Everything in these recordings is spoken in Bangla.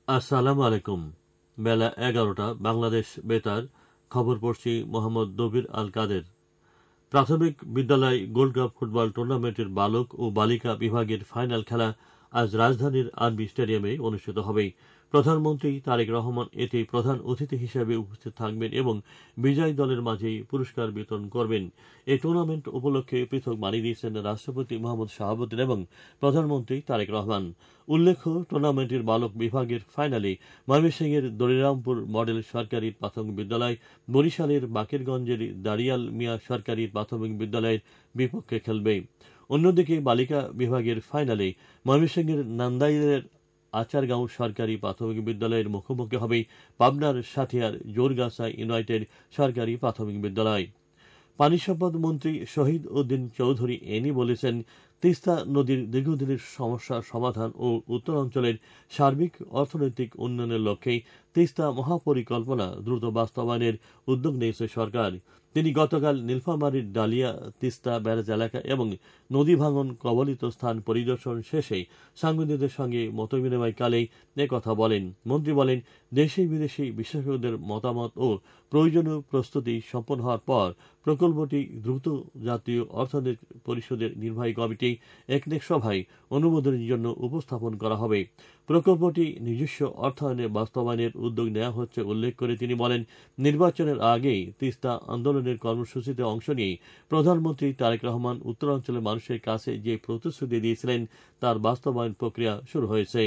আসসালামু আলাইকুম। বেলা 11টা, বাংলাদেশ বেতার। খবর পড়ছি মোহাম্মদ দবির আল কাদের। প্রাথমিক বিদ্যালয় গোল্ড কাপ ফুটবল টুর্নামেন্টের বালক ও বালিকা বিভাগের ফাইনাল খেলা আজ রাজধানীর আরবি স্টেডিয়ামে অনুষ্ঠিত হবে। প্রধানমন্ত্রী তারেক রহমান এতে প্রধান অতিথি হিসেবে উপস্থিত থাকবেন এবং বিজয়ী দলের মাঝে পুরস্কার বিতরণ করবেন। এই টুর্নামেন্ট উপলক্ষে পৃথক বাণী দিয়েছেন রাষ্ট্রপতি মোহাম্মদ শাহাবুদ্দিন এবং প্রধানমন্ত্রী তারেক রহমান। উল্লেখ্য, টুর্নামেন্টের বালক বিভাগের ফাইনালে ময়মনসিংহের দলিরামপুর মডেল সরকারি প্রাথমিক বিদ্যালয় বরিশালের বাকেরগঞ্জের দাড়িয়াল মিয়া সরকারি প্রাথমিক বিদ্যালয়ের বিপক্ষে খেলবে। অন্যদিকে বালিকা বিভাগের ফাইনালে ময়মনসিংহের নান্দাইলের আচারগাঁও সরকারি প্রাথমিক বিদ্যালয়ের মুখোমুখি হবে পাবনার সাথিয়ার জোরগাছা ইউনাইটেড সরকারি প্রাথমিক বিদ্যালয়। পানি সম্পদ মন্ত্রী শহীদ উদ্দিন চৌধুরী এনি বলেছেন, তিস্তা নদীর দীর্ঘদিনের সমস্যার সমাধান ও উত্তরাঞ্চলের সার্বিক অর্থনৈতিক উন্নয়নের লক্ষ্যে তিস্তা মহাপরিকল্পনা দ্রুত বাস্তবায়নের উদ্যোগ নিয়েছে সরকার। তিনি গতকাল নীলফামারীর ডালিয়া তিস্তা ব্যারেজ এলাকা এবং নদী ভাঙন কবলিত স্থান পরিদর্শন শেষে সাংবাদিকদের সঙ্গে মতবিনিময়কালে একথা বলেন। মন্ত্রী বলেন, দেশি বিদেশি বিশেষজ্ঞদের মতামত ও প্রয়োজনীয় প্রস্তুতি সম্পন্ন হওয়ার পর প্রকল্পটি দ্রুত জাতীয় অর্থনৈতিক পরিষদের নির্বাহী কমিটি একনেক সভায় অনুমোদনের জন্য উপস্থাপন করা হবে। প্রকল্পটি নিজস্ব অর্থায়নে বাস্তবায়নের উদ্যোগ নেওয়া হচ্ছে উল্লেখ করে তিনি বলেন, নির্বাচনের আগেই তিস্তা আন্দোলনের কর্মসূচিতে অংশ নিয়ে প্রধানমন্ত্রী তারেক রহমান উত্তরাঞ্চলের মানুষের কাছে যে প্রতিশ্রুতি দিয়েছিলেন তার বাস্তবায়ন প্রক্রিয়া শুরু হয়েছে।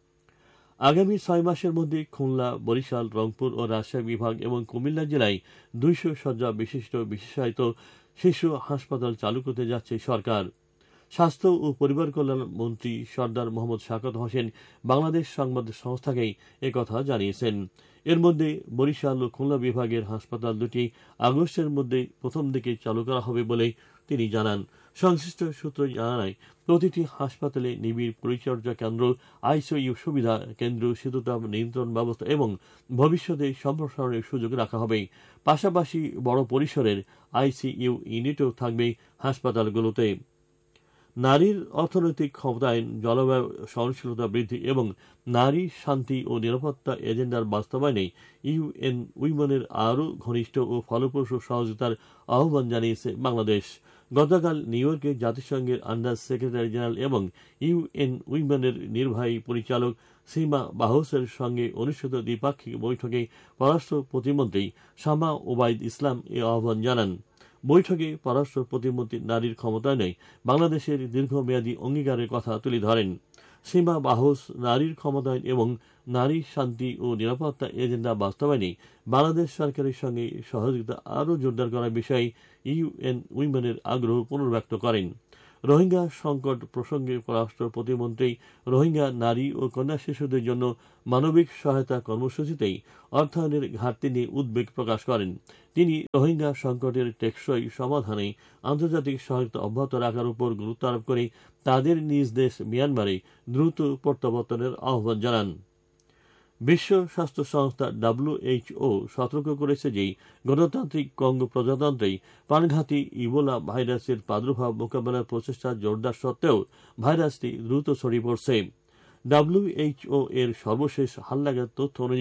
আগামী 6 মাসের মধ্যে খুলনা, বরিশাল, রংপুর ও রাজশাহী বিভাগ এবং কুমিল্লা জেলায় 200 শয্যা বিশিষ্ট বিশেষায়িত শিশু হাসপাতাল চালু করতে যাচ্ছে সরকার। স্বাস্থ্য ও পরিবার কল্যাণ মন্ত্রী সর্দার মোহাম্মদ শাকাত হোসেন বাংলাদেশ সংবাদ সংস্থাকেই একথা জানিয়েছেন। এর মধ্যে বরিশাল ও খুলনা বিভাগের হাসপাতাল দুটি আগস্টের মধ্যে প্রথম দিকে চালু করা হবে বলে তিনি জানান। সংশ্লিষ্ট সূত্র জানায়, প্রতিটি হাসপাতালে নিবিড় পরিচর্যা কেন্দ্র, আইসিইউ সুবিধা কেন্দ্র, শীততাপ নিয়ন্ত্রণ ব্যবস্থা এবং ভবিষ্যতে সম্প্রসারণের সুযোগ রাখা হবে। পাশাপাশি বড় পরিসরের আইসিইউ ইউনিটও থাকবে হাসপাতালগুলোতে। নারীর অর্থনৈতিক ক্ষমতায়ন, জলবায়ু সহনশীলতা বৃদ্ধি এবং নারী শান্তি ও নিরাপত্তা এজেন্ডার বাস্তবায়নে ইউএন উইমেনের আরও ঘনিষ্ঠ ও ফলপ্রসূ সহযোগিতার আহ্বান জানিয়েছে বাংলাদেশ। গতকাল নিউ ইয়র্কে জাতিসংঘের আন্ডার সেক্রেটারি জেনারেল এবং ইউএন উইমেনের নির্বাহী পরিচালক সীমা বাহসের সঙ্গে অনুষ্ঠিত দ্বিপাক্ষিক বৈঠকে পররাষ্ট্র প্রতিমন্ত্রী শামা ওবায়দ ইসলাম এ আহ্বান জানান। বৈঠকে পররাষ্ট্র প্রতিমন্ত্রী নারীর ক্ষমতায়নে বাংলাদেশের দীর্ঘমেয়াদী অঙ্গীকারের কথা তুলে ধরেন। সীমা বাহস নারীর ক্ষমতায়ন এবং নারী শান্তি ও নিরাপত্তা এজেন্ডা বাস্তবায়নে বাংলাদেশ সরকারের সঙ্গে সহযোগিতা আরও জোরদার করার বিষয়ে ইউএন উইমেনের আগ্রহ পুনর্ব্যক্ত করেন। রোহিঙ্গা সংকট প্রসঙ্গে পররাষ্ট্র প্রতিমন্ত্রী রোহিঙ্গা নারী ও কন্যা শিশুদের জন্য মানবিক সহায়তা কর্মসূচিতেই অর্থায়নের ঘাটতি নিয়ে উদ্বেগ প্রকাশ করেন। তিনি রোহিঙ্গা সংকটের টেকসই সমাধানে আন্তর্জাতিক সহায়তা অব্যাহত রাখার উপর গুরুত্ব আরোপ করে তাদের নিজ দেশ মিয়ানমারে দ্রুত প্রত্যাবর্তনের আহ্বান জানান। বিশ্ব স্বাস্থ্য সংস্থা WHO সতর্ক করেছে যে গণতান্ত্রিক কঙ্গো প্রজাতন্ত্রে প্রাণঘাতী ইবোলা ভাইরাসের প্রাদুর্ভাব মোকাবেলার প্রচেষ্টা জোরদার সত্ত্বেও ভাইরাসটি দ্রুত ছড়িয়ে পড়ছে। WHO এর সর্বশেষ হালনাগাদ তথ্য অনুযায়ী